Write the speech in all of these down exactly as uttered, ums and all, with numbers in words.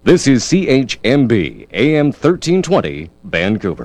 This is C H M B A M thirteen twenty Vancouver.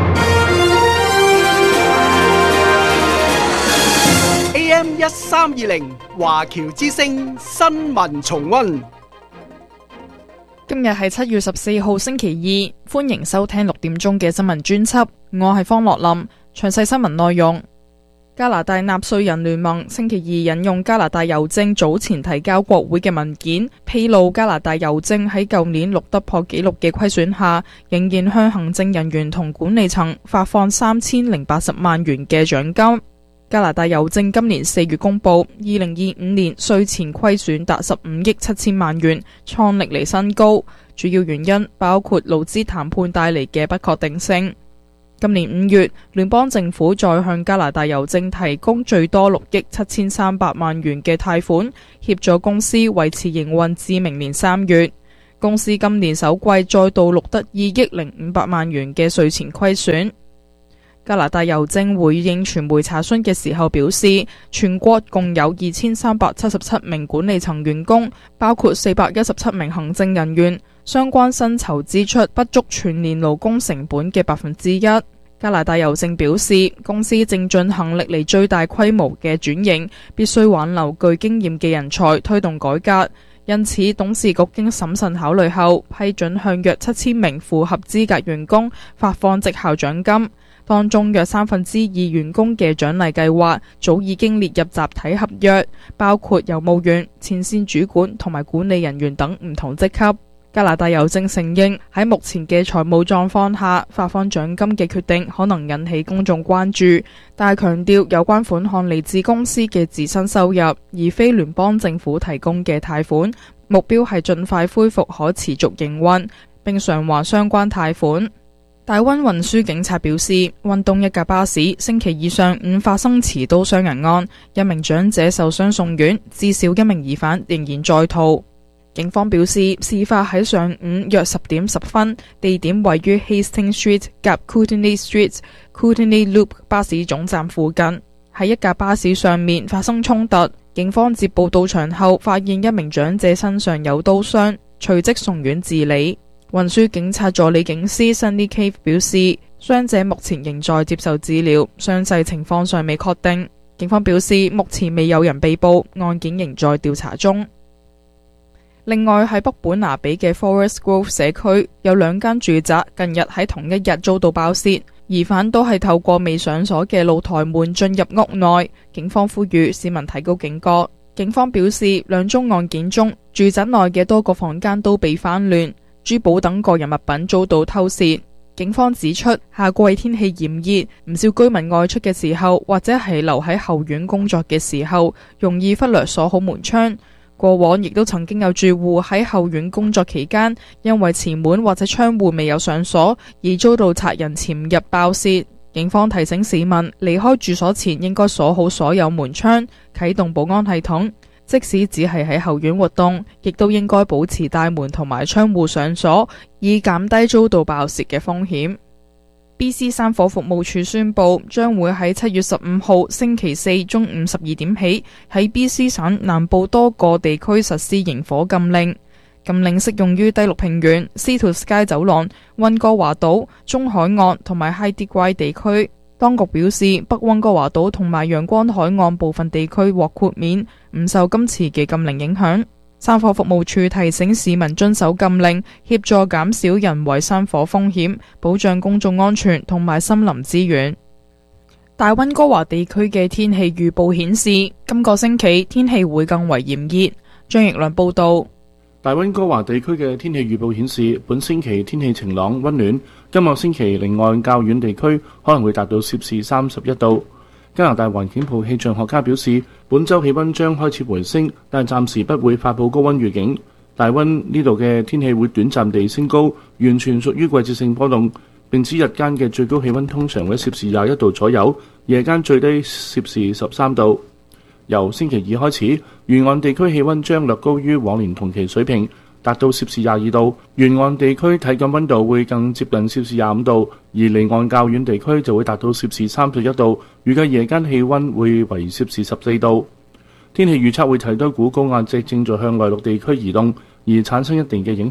A M 一三二零華僑之聲新聞重溫。 今日係七月十四號星期二，歡迎收聽六點鐘嘅新聞專輯。我係方樂林，詳細新聞內容。加拿大納稅人聯盟星期二引用加拿大郵政早前提交國會嘅文件，披露加拿大郵政喺舊年錄得破紀錄嘅虧損下，仍然向行政人員同管理層發放三千零八十萬元嘅獎金。加拿大郵政今年四月公布，二零二五年稅前虧損達十五億七千萬元，創歷嚟新高。主要原因包括勞資談判帶嚟嘅不確定性。今年五月，聯邦政府再向加拿大郵政提供最多六億七千三百萬元嘅貸款，協助公司維持營運至明年三月。公司今年首季再度錄得二億零五百萬元嘅稅前虧損。加拿大郵政回應傳媒查詢嘅時候表示，全國共有二千三百七十七名管理層員工，包括四百一十七名行政人員，相關薪酬支出不足全年勞工成本嘅百分之一。加拿大郵政表示，公司正進行歷嚟最大規模嘅轉型，必須挽留具經驗嘅人才，推動改革。因此，董事局經審慎考慮後，批准向約七千名符合資格員工發放績效獎金。當中約三分之二員工嘅獎勵計劃早已經列入集體合約，包括郵務員、前線主管同埋管理人員等唔同職級。加拿大郵政承認喺目前嘅財務狀況下，發放獎金嘅決定可能引起公眾關注，但係強調有關款項嚟自公司嘅自身收入，而非聯邦政府提供嘅貸款。目標係盡快恢復可持續營運，並償還相關貸款。大溫運輸警察表示，溫東一架巴士星期二上午發生持刀傷人案，一名長者受傷送院，至少一名疑犯仍然在逃。警方表示，事發喺上午約十點十分，地點位於 Hastings Street 夾 Kootenay Street Kootenay Loop 巴士總站附近，喺一架巴士上面發生衝突。警方接報到場後，發現一名長者身上有刀傷，隨即送院治理。運輸警察助理警司 Sunny Cave 表示，傷者目前仍在接受治療，傷勢情況尚未確定。警方表示，目前未有人被捕，案件仍在調查中。另外，喺北本拿比嘅 Forest Grove 社區有兩間住宅近日喺同一日遭到爆竊，疑犯都係透過未上鎖嘅露台門進入屋內。警方呼籲市民提高警覺。警方表示，兩宗案件中，住宅內嘅多個房間都被翻亂，珠寶等個人物品遭到偷竊。警方指出，夏季天氣炎熱，唔少居民外出嘅時候，或者係留喺後院工作嘅時候，容易忽略鎖好門窗。過往亦都曾經有住戶喺後院工作期間，因為前門或者窗戶未有上鎖，而遭到賊人潛入爆竊。警方提醒市民，離開住所前應該鎖好所有門窗，啟動保安系統。即使只係喺後院活動，亦都應該保持大門同埋窗戶上鎖，以減低遭到爆竊嘅風險。B C 山火服務處宣布，將會喺七月十五號星期四中午十二點起，喺 B C 省南部多個地區實施營火禁令。禁令適用於低陸平原、Sea to Sky 走廊、溫哥華島、中海岸同埋 Haida Gwaii 地區。當局表示，北溫哥華島同埋陽光海岸部分地區獲豁免，唔受今次嘅禁令影響。山火服務處提醒市民遵守禁令，協助減少人為山火風險，保障公眾安全同埋森林資源。大溫哥華地區嘅天氣預報顯示，今個星期天氣會更為炎熱。張奕良報道。 大溫哥華地區嘅天氣預報顯示，本星期天氣晴朗溫暖，今個星期離岸較遠地區可能會達到攝氏三十一度。加拿大環境部氣象學家表示，本週氣溫將開始回升，但暫時不會發佈高溫預警。大溫呢度嘅天氣會短暫地升高，完全屬於季節性波動。並指日間嘅最高氣溫通常喺攝氏廿一度左右，夜間最低攝氏十三度。由星期二開始，沿岸地區氣溫將略高於往年同期水平，達到攝氏廿二度。沿岸地區體感溫度會更接近攝氏廿五度，而離岸較遠地區就會達到攝氏三十一度。預計夜間氣溫會為攝氏十四度。天氣預測會睇多股高壓脊正在向內陸地區移動，而產生一定嘅影響。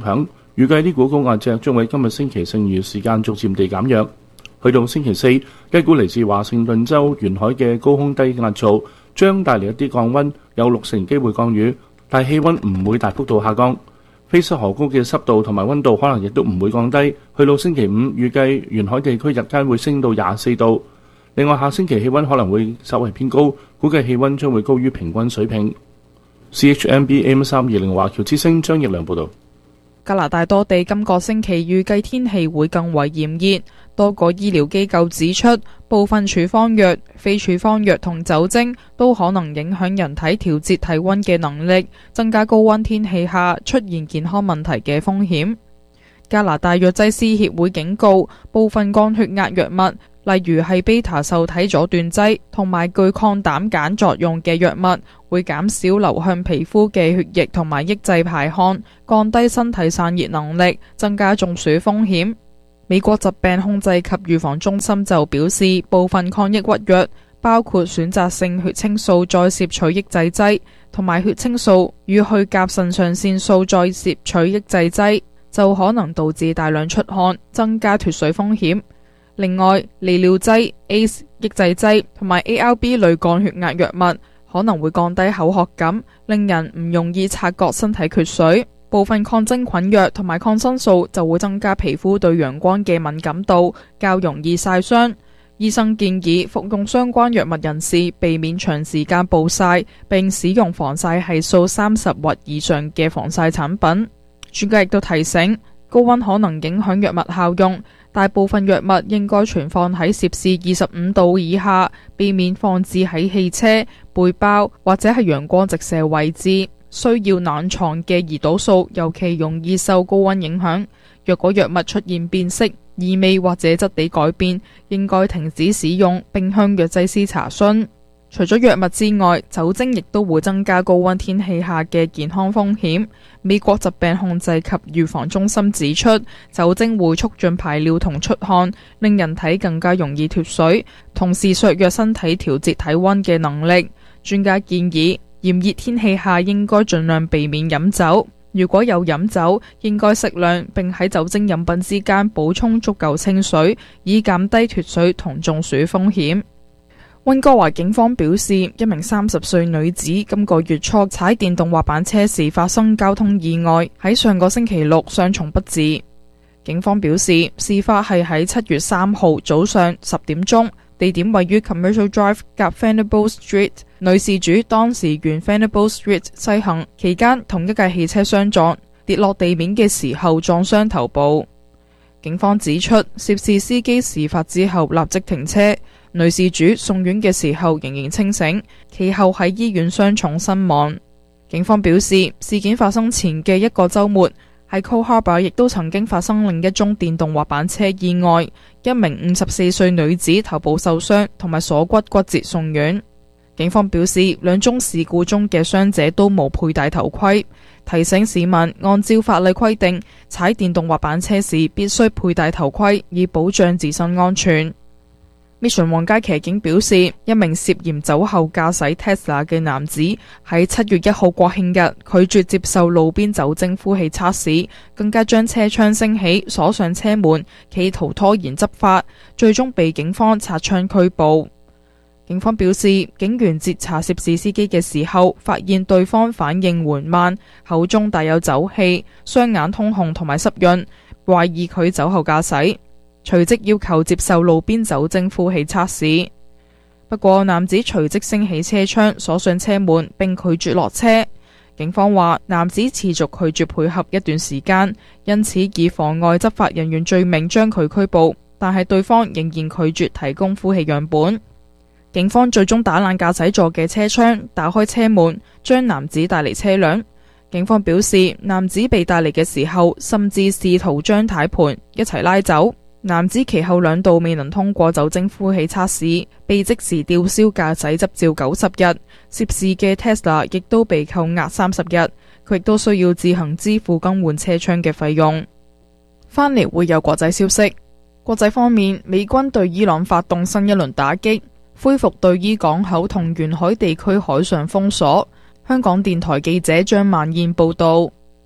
預計呢股高壓脊將會今日星期剩餘時間逐漸地減弱。去到星期四，一股嚟自華盛頓州沿海嘅高空低壓槽將帶嚟一啲降溫，有六成機會降雨，但氣溫唔會大幅度下降。菲斯河谷嘅濕度同埋溫度可能亦都唔會降低。去到星期五，預計沿海地區日間會升到廿四度。另外，下星期氣溫可能會稍為偏高，估計氣溫將會高於平均水平。C H M B A M 三二零華僑之聲張奕良報道。 加拿大多地今個星期預計天氣會更為炎熱，多個醫療機構指出，部分處方藥、非處方藥同酒精都可能影響人體調節體溫嘅能力，增加高溫天氣下出現健康問題嘅風險。加拿大藥劑師協會警告，部分降血壓藥物，例如係 β 受體阻斷劑同埋具抗膽鹼作用嘅藥物，會減少流向皮膚嘅血液同埋抑制排汗，降低身體散熱能力，增加中暑風險。美國疾病控制及預防中心就表示，部分抗抑鬱藥，包括選擇性血清素再攝取抑制劑同埋血清素與去甲腎上腺素再攝取抑制劑，就可能導致大量出汗，增加脫水風險。另外，利尿劑、A C E 抑制劑同埋 A R B 類降血壓藥物可能會降低口渴感，令人唔容易察覺身體缺水。部分抗真菌藥同埋抗生素就會增加皮膚對陽光嘅敏感度，較容易曬傷。醫生建議服用相關藥物人士避免長時間暴曬，並使用防曬係數三十或以上嘅防曬產品。專家亦都提醒，高溫可能影響藥物效用，大部分藥物應該存放喺攝氏二十五度以下，避免放置喺汽車、背包或者係陽光直射位置。需要冷藏嘅胰島素尤其容易受高溫影響。若果藥物出現變色、異味或者質地改變，應該停止使用並向藥劑師查詢。除咗藥物之外，酒精亦都會增加高溫天氣下嘅健康風險。美國疾病控制及預防中心指出，酒精會促進排尿同出汗，令人體更加容易脫水，同時削弱身體調節體溫嘅能力。專家建議，炎熱天氣下應該盡量避免飲酒，如果有飲酒，應該適量，並喺酒精飲品之間補充足夠清水，以減低脫水同中暑風險。溫哥華警方表示，一名三十歲女子今個月初踩電動滑板車時發生交通意外，喺上個星期六傷重不治。警方表示，事發係喺七月三號早上十點鐘，地點位於 Commercial Drive 夾 Vanderbilt Street。女事主當時沿 Vanderbilt Street 西行期間，同一架汽車相撞，跌落地面嘅時候撞傷頭部。警方指出，涉事司機事發之後立即停車，女事主送院嘅時候仍然清醒，其後喺醫院傷重身亡。警方表示，事件發生前嘅一個週末，喺 Cole Harbour 亦都曾經發生另一宗電動滑板車意外，一名五十四歲女子頭部受傷同埋鎖骨骨折送院。警方表示，兩宗事故中嘅傷者都冇佩戴頭盔，提醒市民按照法例規定，踩電動滑板車時必須佩戴頭盔，以保障自身安全。Mission 皇家騎警表示，一名涉嫌酒後駕駛 Tesla 嘅男子喺七月一號國慶日拒絕接受路邊酒精呼氣測試，更加將車窗升起鎖上車門，企圖拖延執法，最終被警方擦槍拘捕。警方表示，警員截查涉事司機嘅時候，發現對方反應緩慢，口中帶有酒氣，雙眼通紅同埋濕潤，懷疑佢酒後駕駛，隨即要求接受路邊酒精呼氣測試。不過，男子隨即升起車窗，鎖上車門，並拒絕落車。警方話，男子持續拒絕配合一段時間，因此以妨礙執法人員罪名將佢拘捕，但係對方仍然拒絕提供呼氣樣本。警方最終打爛駕駛座嘅車窗，打開車門，將男子帶離車輛。警方表示，男子被帶離嘅時候，甚至試圖將軚盤一齊拉走。男子其後兩度未能通過酒精呼氣測試，被即時吊銷駕駛執照九十日。涉事嘅 Tesla 亦都被扣押三十日，佢亦都需要自行支付更換車窗嘅費用。翻嚟會有國際消息。國際方面，美軍對伊朗發動新一輪打擊，恢復對伊港口同沿海地區海上封鎖。香港電台記者張萬燕報道。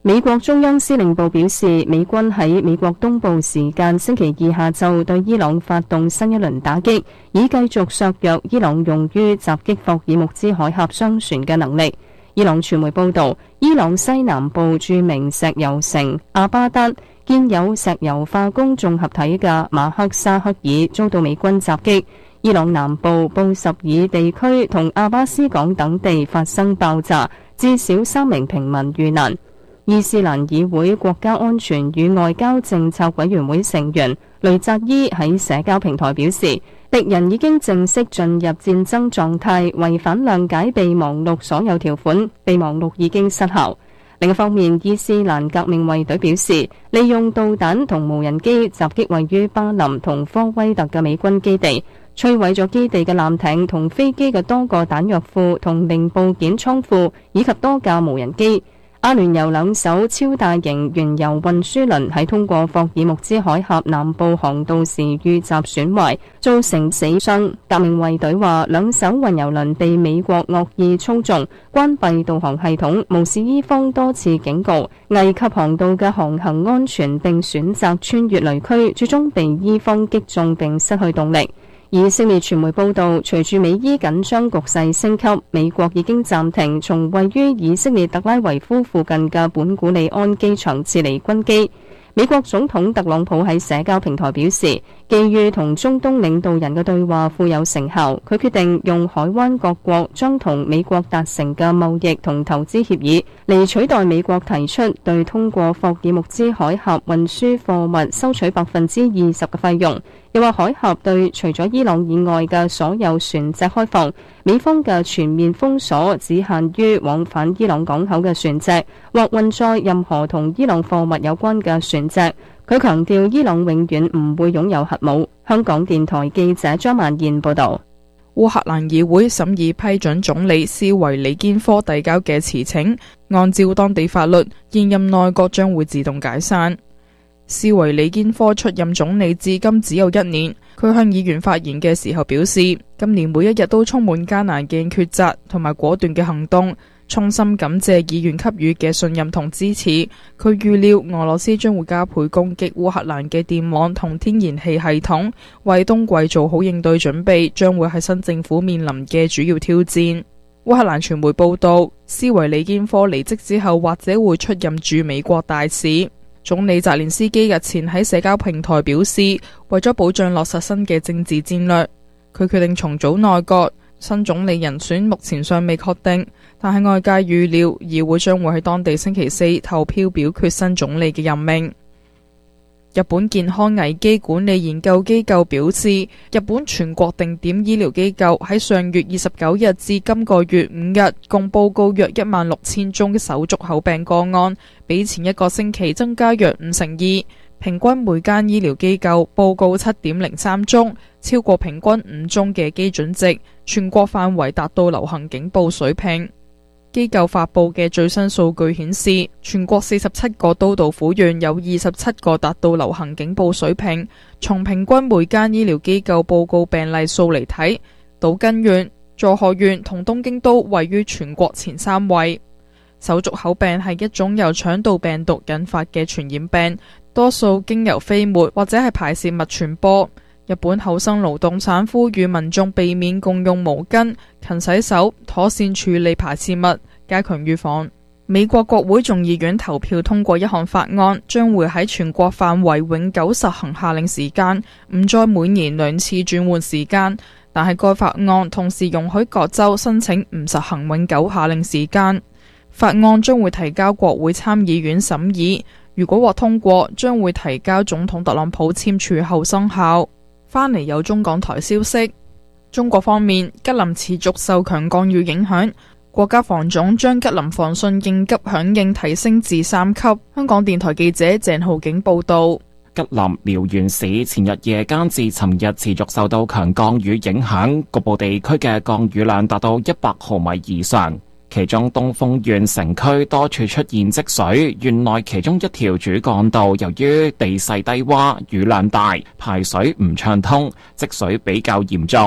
美國中央司令部表示，美軍喺美國東部時間星期二下晝對伊朗發動新一輪打擊，以繼續削弱伊朗用於襲擊霍爾木茲海峽商船嘅能力。伊朗傳媒報道，伊朗西南部著名石油城阿巴德建有石油化工綜合體嘅馬克沙克爾遭到美軍襲擊。伊朗南部布什爾地區同阿巴斯港等地發生爆炸，至少三名平民遇難。伊斯蘭議會國家安全與外交政策委員會成員雷扎伊喺社交平台表示，敵人已經正式進入戰爭狀態，違反諒解備忘錄所有條款，備忘錄已經失效。另一方面，伊斯蘭革命衛隊表示，利用導彈同無人機襲擊位於巴林同科威特嘅美軍基地，摧毀咗基地嘅艦艇同飛機嘅多個彈藥庫同零部件倉庫，以及多架無人機。阿聯酋兩艘超大型原油運輸輪喺通過霍爾木茲海峽南部航道時遇襲損壞，造成死傷。革命衛隊話，兩艘運油輪被美國惡意操縱，關閉導航系統，無視伊方多次警告，危及航道嘅航行安全，並選擇穿越雷區，最終被伊方擊中並失去動力。以色列傳媒報道，隨住美伊緊張局勢升級，美國已經暫停從位於以色列特拉維夫附近嘅本古里安機場撤離軍機。美國總統特朗普喺社交平台表示，基於同中東領導人嘅對話富有成效，佢決定用海灣各國將同美國達成嘅貿易同投資協議嚟取代美國提出對通過霍爾木茲海峽運輸貨物收取百分之二十嘅費用。又話海峽對除咗伊朗以外嘅所有船隻開放，美方嘅全面封鎖只限於往返伊朗港口嘅船隻，或運載任何同伊朗貨物有關嘅船隻。佢強調伊朗永遠唔會擁有核武。香港電台記者張曼燕報導。 烏克蘭議會審議批准總理斯維里堅科遞交嘅辭呈，按照當地法律，現任內閣將會自動解散。斯維里堅科出任總理至今只有一年，佢向議員發言嘅時候表示，今年每一日都充滿艱難嘅抉擇同埋果斷嘅行動，衷心感謝議員給予嘅信任同支持。佢預料俄羅斯將會加倍攻擊烏克蘭嘅電網同天然氣系統，為冬季做好應對準備，將會係新政府面臨嘅主要挑戰。烏克蘭傳媒報道，斯維里堅科離職之後或者會出任駐美國大使。總理澤連斯基日前喺社交平台表示，為咗保障落實新嘅政治戰略，佢決定重組內閣。新總理人選目前尚未確定，但係外界預料議會將會喺當地星期四投票表決新總理嘅任命。日本健康危機管理研究機構表示，日本全國定點醫療機構喺上月二十九日至今個月五日共報告約一萬六千宗嘅手足口病個案，比前一個星期增加約五成二。平均每間醫療機構報告七點零三宗，超過平均五宗嘅基準值，全國範圍達到流行警報水平。機構發佈嘅最新數據顯示，全國四十七個都道府縣有二十七個達到流行警報水平。從平均每間醫療機構報告病例數嚟睇，島根縣、佐賀縣同東京都位於全國前三位。手足口病係一種由腸道病毒引發嘅傳染病，多數經由飛沫或者係排泄物傳播。日本厚生勞動省呼籲民眾避免共用毛巾、勤洗手、妥善處理排泄物，加強預防。美國國會眾議院投票通過一項法案，將會喺全國範圍永久實行夏令時間，唔再每年兩次轉換時間。但係該法案同時容許各州申請唔實行永久夏令時間。法案將會提交國會參議院審議，如果獲通過，將會提交總統特朗普簽署後生效。翻嚟有中港台消息，中國方面，吉林持續受強降雨影響，國家防總將吉林防汛應急響應提升至三級。香港電台記者鄭浩景報道。 吉林遼源市前日夜間至尋日持續受到強降雨影響，局部地區嘅降雨量達到一百毫米以上。其中東豐縣城區多處出現積水，縣內其中一條主幹道由於地勢低洼、雨量大，排水唔暢通，積水比較嚴重。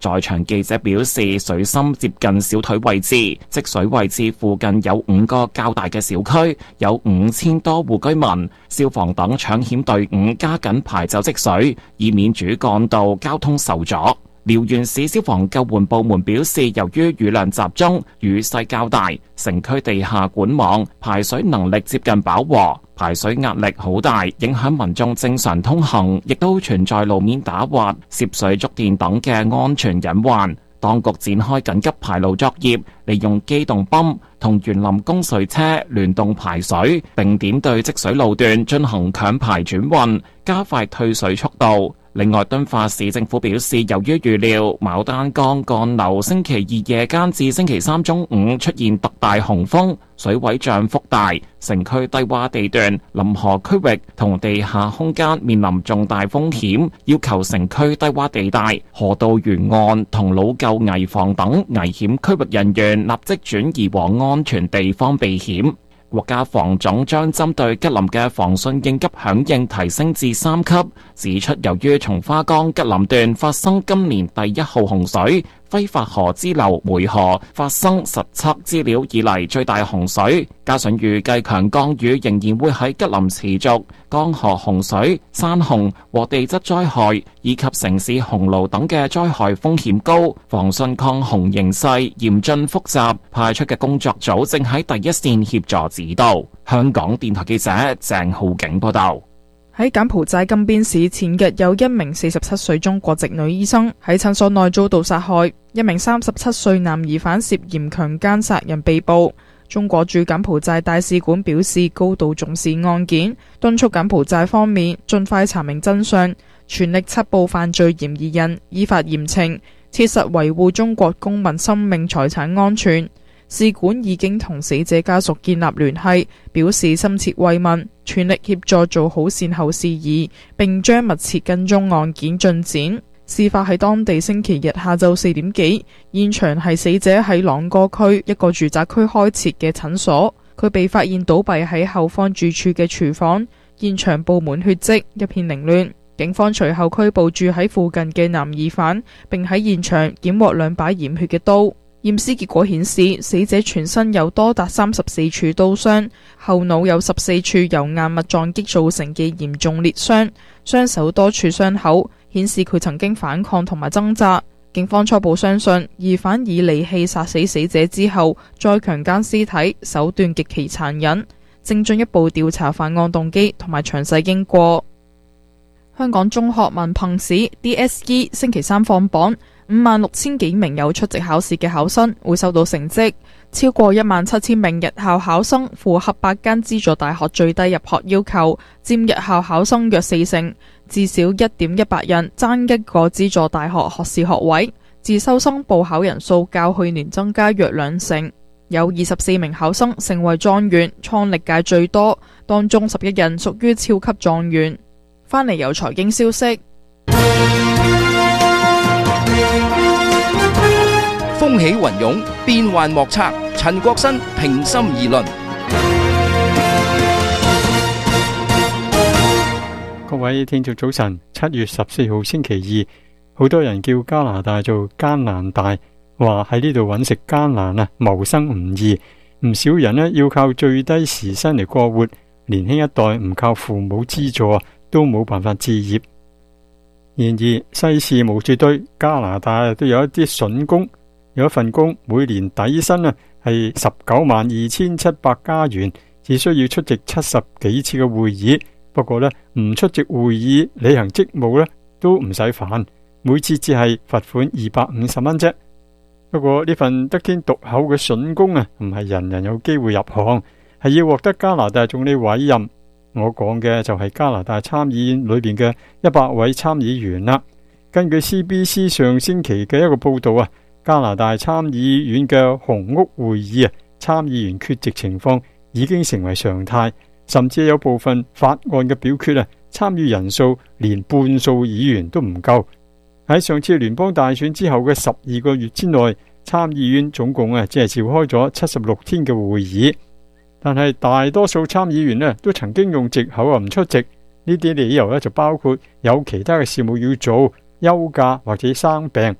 在場記者表示，水深接近小腿位置，積水位置附近有五個較大嘅小區，有五千多戶居民。消防等搶險隊伍加緊排走積水，以免主幹道交通受阻。遼源市消防救援部門表示，由於雨量集中，雨勢較大，城區地下管網排水能力接近飽和，排水壓力好大，影響民眾正常通行，亦都存在路面打滑、涉水觸電等嘅安全隱患。當局展開緊急排澇作業，利用機動泵同園林供水車聯動排水，並點對積水路段進行強排轉運，加快退水速度。另外，敦化市政府表示，由於預料牡丹江幹流星期二夜間至星期三中午出現特大洪峰，水位漲幅大，城區低洼地段、臨河區域同地下空間面臨重大風險，要求城區低洼地帶、河道沿岸同老舊危房等危險區域人員立即轉移往安全地方避險。國家防總將針對吉林嘅防汛應急響應提升至三級，指出由於松花江吉林段發生今年第一號洪水，揮發河支流梅河發生實測資料以嚟最大洪水，加上預計強降雨仍然會喺吉林持續，江河洪水、山洪和地質災害以及城市洪澇等嘅災害風險高，防汛抗洪形勢嚴峻複雜，派出嘅工作組正喺第一線協助指導。香港電台記者鄭浩景報道。 喺柬埔寨金邊市，前日有一名四十七歲中國籍女醫生喺診所內遭到殺害，一名三十七歲男疑犯涉嫌強姦殺人被捕。中國駐柬埔寨大使館表示高度重視案件，敦促柬埔寨方面盡快查明真相，全力緝捕犯罪嫌疑人，依法嚴懲，切實維護中國公民生命財產安全。使館已經同死者家屬建立聯繫，表示深切慰問，全力協助做好善後事宜，並將密切跟蹤案件進展。事發喺當地星期日下晝四點幾，現場係死者喺朗哥區一個住宅區開設嘅診所，佢被發現倒斃喺後方住處嘅廚房，現場布滿血跡，一片凌亂。警方隨後拘捕住喺附近嘅男疑犯，並喺現場檢獲兩把染血嘅刀。驗屍結果顯示，死者全身有多達三十四處刀傷，後腦有十四處由硬物撞擊造成嘅嚴重裂傷，雙手多處傷口，顯示佢曾經反抗同埋掙扎。警方初步相信，疑犯以利器殺死死者之後，再強姦屍體，手段極其殘忍，正進一步調查犯案動機同埋詳細經過。香港中學文憑試 D S E 星期三放榜，五萬六千幾名有出席考試嘅考生會收到成績，超過一萬七千名日校考生符合八間資助大學最低入學要求，佔日校考生約四成，至少一點一八人爭一個資助大學學士學位。自修生報考人數較去年增加約兩成，有二十四名考生成為狀元，創歷屆最多，當中十一人屬於超級狀元。返嚟有財經消息。 風起雲湧，變幻莫測。陳國新平心而論。 各位聽眾早晨，七月十四號星期二，好多人叫加拿大做艱難大，話喺呢度揾食艱難啊，謀生唔易。唔少人呢要靠最低時薪嚟過活，年輕一代唔靠父母資助啊，都冇辦法置業。然而世事無絕對，加拿大都有一啲筍工，有一份工每年底薪啊係十九萬二千七百加元，只需要出席七十幾次嘅會議。不過呢，唔出席會議履行職務呢都唔使煩，每次只係罰款二百五十蚊啫。不過呢份得天獨厚嘅筍工啊，唔係人人有機會入行，係要獲得加拿大總理委任。我講嘅就係加拿大參議院裏邊嘅一百位參議員啦。根據 C B C 上星期嘅一個報道啊，加拿大參議院嘅紅屋會議啊，參議員缺席情況已經成為常態，甚至有部分法案嘅表決啊，參與人數連半數議員都唔夠。喺上次聯邦大選之後嘅十二個月之內，參議院總共啊只係召開咗七十六天嘅會議。但係大多數參議員呢都曾經用藉口啊唔出席，呢啲理由呢就包括有其他嘅事務要做、休假或者生病。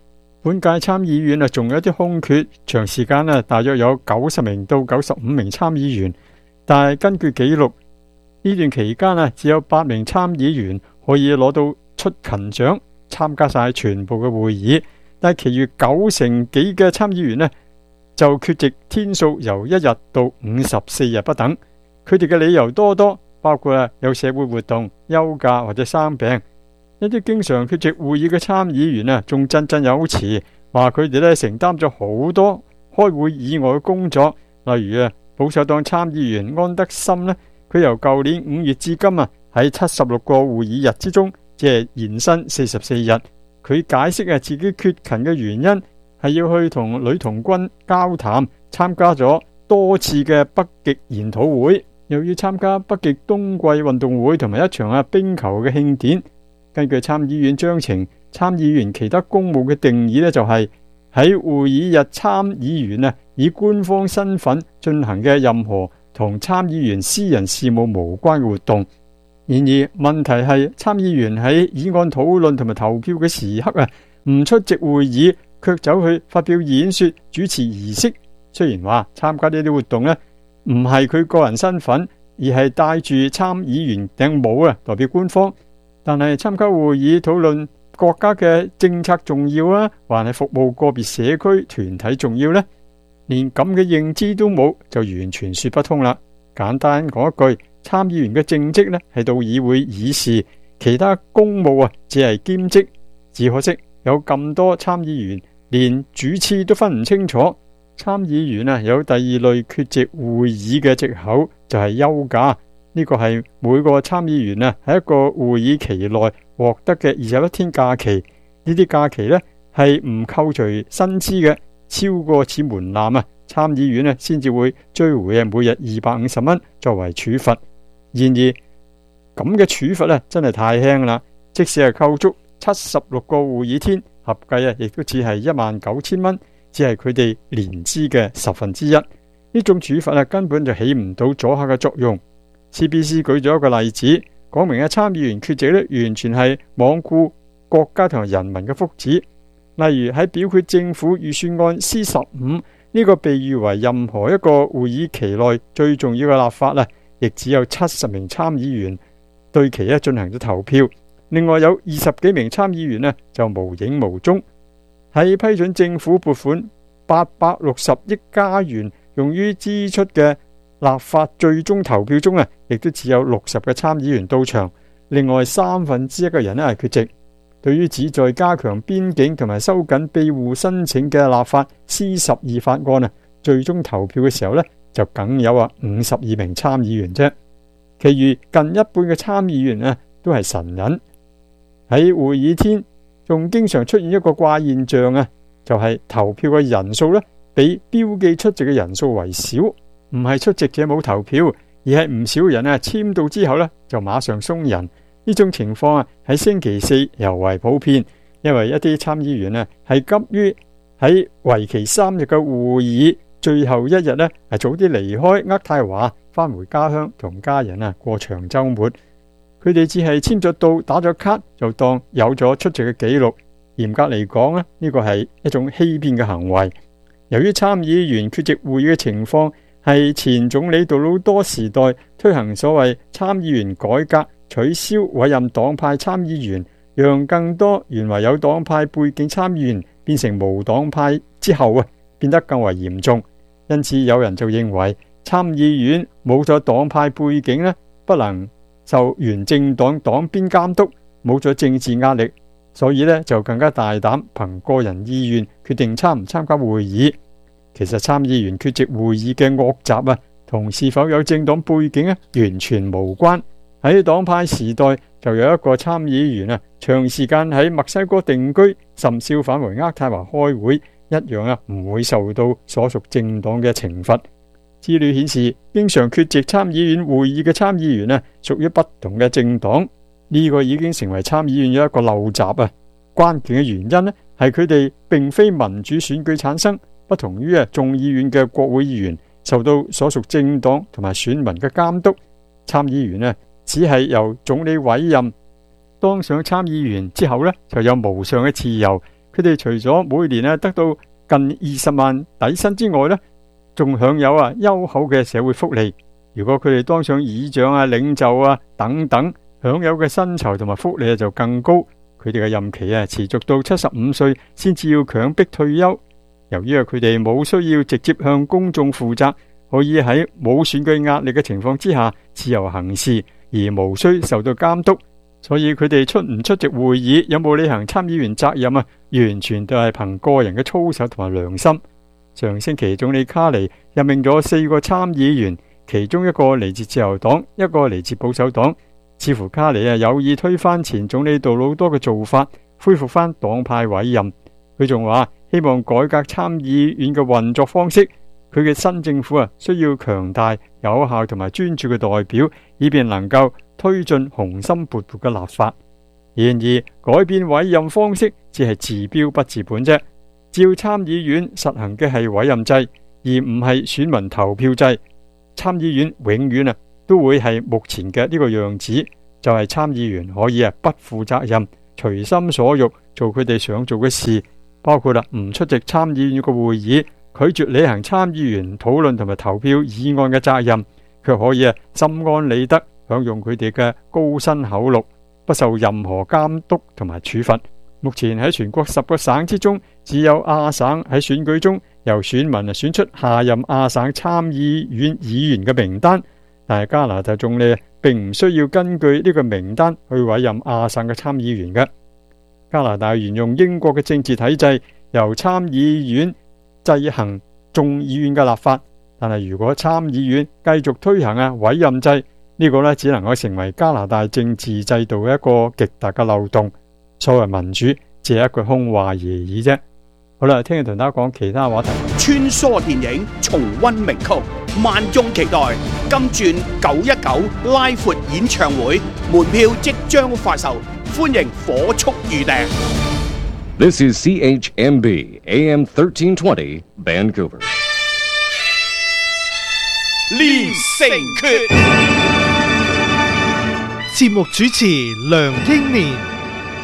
本屆參議院啊，仲有一啲空缺，長時間啊，大約有九十名到九十五名參議員，但係根據紀錄，呢段期間啊，只有八名參議員可以攞到出勤獎，參加晒全部嘅會議，但係其餘九成幾嘅參議員呢，就缺席天數由一日到五十四日不等。佢哋嘅理由多多，包括啊有社會活動、休假或者生病。一啲經常缺席會議嘅參議員啊，仲振振有詞，話佢哋咧承擔咗好多開會以外嘅工作，例如啊保守黨參議員安德森呢，佢由舊年五月至今啊喺七十六個會議日之中，即係延伸四十四日。佢解釋啊自己缺勤嘅原因係要去同女童軍交談，參加咗多次嘅北極研討會，又要參加北極冬季運動會同埋一場啊冰球嘅慶典。根據參議院章程，參議員其他公務嘅定義呢，就係喺會議日參議員啊以官方身份進行嘅任何同參議員私人事務無關嘅活動。然而問題係參議員喺議案討論同埋投票嘅時刻啊，唔出席會議，卻走去發表演說、主持儀式。雖然話參加呢啲活動呢，唔係佢個人身份，而係戴住參議員頂帽啊，代表官方。但係參加會議討論國家嘅政策重要啊，還係服務個別社區團體重要呢？連咁嘅認知都冇，就完全說不通啦。簡單講一句，參議員嘅正職呢係到議會議事，其他公務啊只係兼職。只可惜有咁多參議員連主次都分唔清楚。參議員啊有第二類缺席會議嘅藉口，就係休假。呢個係每個參議員啊喺一個會議期內獲得嘅二十一天假期。呢啲假期呢係唔扣除薪資嘅，超過此門檻啊，參議員啊先至會追回啊每日二百五十蚊作為處罰。然而咁嘅處罰啊真係太輕啦，即使係扣足七十六個會議天，合計啊亦都只係一萬九千蚊，只係佢哋年資嘅十分之一。呢種處罰啊根本就起唔到阻嚇嘅作用。C B C 舉咗一個例子，講明啊參議員缺席呢完全係罔顧國家同人民嘅福祉。例如喺表決政府預算案 C 十五呢個被譽為任何一個會議期內最重要嘅立法啊，亦只有七十名參議員對其咧進行咗投票。另外有二十幾名參議員呢就無影無蹤。喺批准政府撥款八百六十億加元用於支出嘅立法最終投票中啊，亦都只有六十個參議員到場，另外三分之一嘅人咧係缺席。對於旨在加強邊境同埋收緊庇護申請嘅立法 C 十二法案啊，最終投票嘅時候呢，就僅有啊五十二名參議員啫，其餘近一半嘅參議員啊都係神人。喺會議天仲經常出現一個怪現象啊，就係、是、投票嘅人數呢，比標記出席嘅人數為少。唔係出席者冇投票，而係唔少人啊簽到之後呢，就馬上鬆人。呢種情況啊喺星期四尤為普遍，因為一啲參議員啊係急於喺為期三日嘅會議最後一日呢，係早啲離開渥太華，返回家鄉同家人啊過長週末。佢哋只係簽咗到打咗卡，就當有咗出席嘅記錄。嚴格嚟講呢，呢個係一種欺騙嘅行為。由於參議員缺席會議嘅情況係前總理杜魯多時代推行所謂參議員改革，取消委任黨派參議員，讓更多原來有黨派背景參議員變成無黨派之後啊，變得更為嚴重。因此有人就認為參議院冇咗黨派背景呢，不能受原政黨黨鞭監督，冇咗政治壓力，所以呢就更加大膽憑個人意願決定參唔參加會議。其實參議員缺席會議嘅惡習啊，同是否有政黨背景啊，完全無關。喺黨派時代就有一個參議員啊，長時間喺墨西哥定居，甚少返回渥太華開會，一樣啊唔會受到所屬政黨嘅懲罰。資料顯示，經常缺席參議院會議嘅參議員啊，屬於不同嘅政黨，呢個已經成為參議院嘅一個陋習啊。關鍵嘅原因呢，係佢哋並非民主選舉產生，不同於啊眾議院嘅國會議員受到所屬政黨同埋選民嘅監督。參議員呢，只係由總理委任，當上參議員之後呢，就有無上嘅自由。 佢哋除咗每年啊得到近二十萬底薪之外呢，仲享有啊優厚嘅社會福利。如果佢哋當上議長啊、領袖啊等等，享有嘅薪酬同埋福利就更高。佢哋嘅任期啊持續到七十五歲先至要強迫退休。由於佢哋冇需要直接向公眾負責，可以喺冇選舉壓力嘅情況之下自由行事，而無需受到監督，所以佢哋出唔出席會議，有冇履行參議員責任啊，完全都係憑個人嘅操守同埋良心。上星期總理卡尼任命咗四個參議員，其中一個嚟自自由黨，一個嚟自保守黨。似乎卡尼啊有意推翻前總理杜魯多嘅做法，恢復翻黨派委任。佢仲話希望改革參議院嘅運作方式。佢嘅新政府啊需要強大、有效同埋專注嘅代表，以便能夠推進雄心勃勃嘅立法。然而改變委任方式只係治標不治本啫。照參議院實行嘅係委任制，而唔係選民投票制。參議院永遠啊都會係目前嘅呢個樣子，就係參議員可以啊不負責任，隨心所欲做佢哋想做嘅事，包括啦唔出席參議院嘅會議，拒絕履行參議員討論同埋投票議案嘅責任，卻可以啊心安理得享用佢哋嘅高薪厚祿，不受任何監督同埋處罰。目前喺全國十個省之中，只有亞省喺選舉中由選民啊選出下任亞省參議院議員嘅名單，但係加拿大總理並唔需要根據呢個名單去委任亞省嘅參議員嘅。加拿大沿用英國嘅政治體制，由參議院制衡眾議院嘅立法，但係如果參議院繼續推行啊委任制，呢個呢只能夠成為加拿大政治制度嘅一個極大嘅漏洞。所謂民主只係一句空話而已啫。好啦，聽日同大家講其他話題。 穿梭電影，重溫名曲，萬眾期待金鑽九一九拉闊演唱會，門票即將發售，歡迎火速預訂。 This is C H M B A M thirteen twenty Vancouver。 連城訣，節目主持梁英年。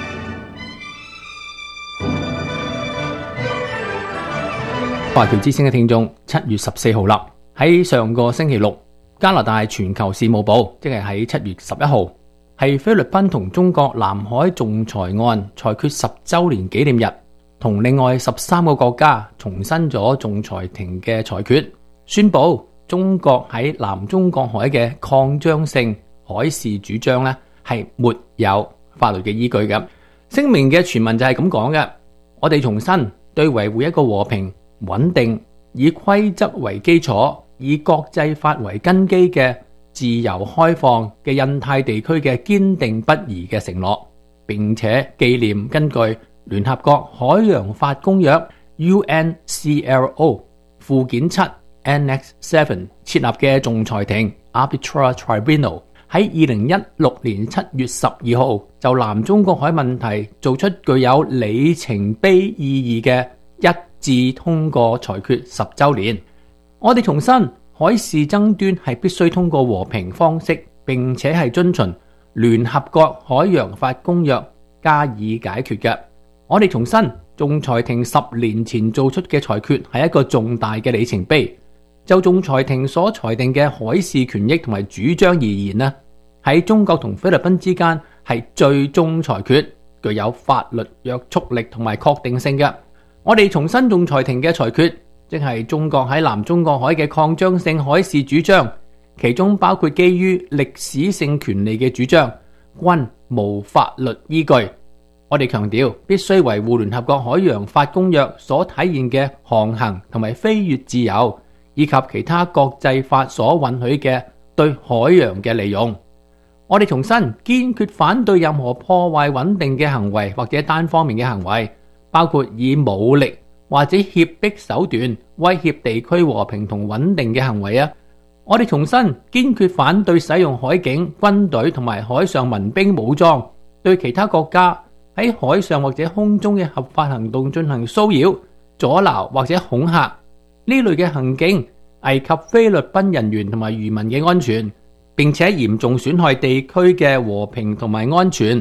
華僑之聲嘅聽眾，七月十四號啦，喺上個星期六，加拿大全球事務部，即係喺七月十一號，係菲律賓同中國南海仲裁案裁決十周年紀念日，同另外十三個國家重申咗仲裁庭嘅裁決，宣布中國喺南中國海嘅擴張性海事主張呢係沒有法律嘅依據嘅。聲明嘅全文就係咁講嘅：我哋重申對維護一個和平、穩定、以規則為基礎、以國際法為根基嘅自由開放嘅印太地區嘅堅定不移嘅承諾，並且紀念根據聯合國海洋法公約 U N C L O 附件七 Annex seven 設立嘅仲裁庭 Arbitral Tribunal 喺二零一六年七月十二號就南中國海問題做出具有里程碑意義嘅一致通過裁決十周年。我哋重申海事爭端係必須通過和平方式，並且係遵循聯合國海洋法公約加以解決嘅。我哋重申仲裁庭十年前做出嘅裁決係一個重大嘅里程碑。就仲裁庭所裁定嘅海事權益同埋主張而言呢，喺中國同菲律賓之間係最終裁決，具有法律約束力同埋確定性嘅。我哋重申仲裁庭嘅裁決，即係中國喺南中國海嘅擴張性海事主張，其中包括基於歷史性權利嘅主張，均無法律依據。我哋強調必須維護聯合國海洋法公約所體現嘅航行同埋飛越自由，以及其他國際法所允許嘅對海洋嘅利用。我哋重申堅決反對任何破壞穩定嘅行為或者單方面嘅行為，包括以武力或者脅迫手段威脅地區和平同穩定嘅行為啊！我哋重申堅決反對使用海警、軍隊同埋海上民兵武裝對其他國家喺海上或者空中嘅合法行動進行騷擾、阻撓或者恐嚇。呢類嘅行徑危及菲律賓人員同埋漁民嘅安全，並且嚴重損害地區嘅和平同埋安全。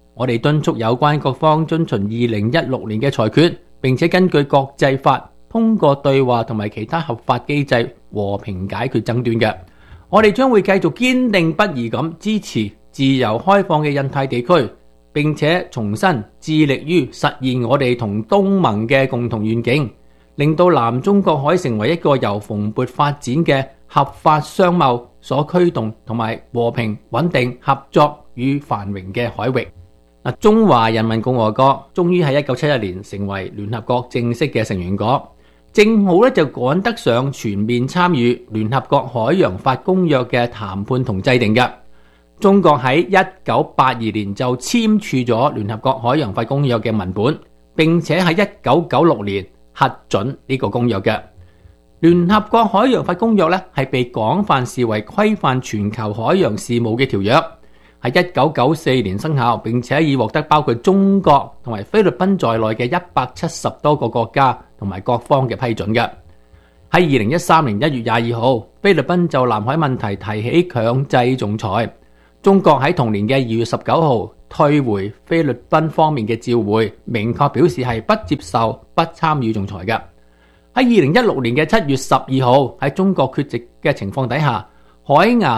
我哋敦促有關各方遵循二零一六年嘅裁決，並且根據國際法通過對話同埋其他合法機制和平解決爭端嘅。我哋將會繼續堅定不移咁支持自由開放嘅印太地區，並且重新致力於實現我哋同東盟嘅共同願景，令到南中國海成為一個由蓬勃發展嘅合法商貿所驅動同埋和平穩定合作與繁榮嘅海域。中華人民共和國終於喺一九七一年成為聯合國正式嘅成員國，正好咧就趕得上全面參與聯合國海洋法公約嘅談判同制定嘅。中國喺一九八二年就簽署咗聯合國海洋法公約嘅文本，並且喺一九九六年核准呢個公約嘅。聯合國海洋法公約咧係被廣泛視為規範全球海洋事務嘅條約。喺一九九四年生效，並且已獲得包括中國同埋菲律賓在內嘅一百七十多個國家同埋各方嘅批准嘅。喺二零一三年一月廿二號，菲律賓就南海問題提起強制仲裁，中國喺同年嘅二月十九號退回菲律賓方面嘅召回，明確表示係不接受、不參與仲裁嘅。喺二零一六年嘅七月十二號，喺中國缺席嘅情況底下，海牙